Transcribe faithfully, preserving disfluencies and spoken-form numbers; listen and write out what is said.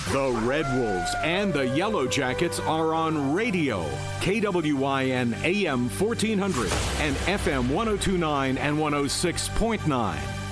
The Red Wolves and the Yellow Jackets are on radio. K W I N A M fourteen hundred and F M one oh two point nine and one oh six point nine.